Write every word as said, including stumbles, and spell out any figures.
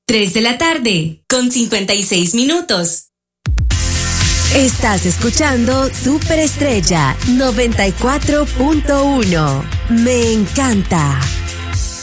tres de la tarde, con cincuenta y seis minutos. Estás escuchando Superestrella noventa y cuatro punto uno. Me encanta.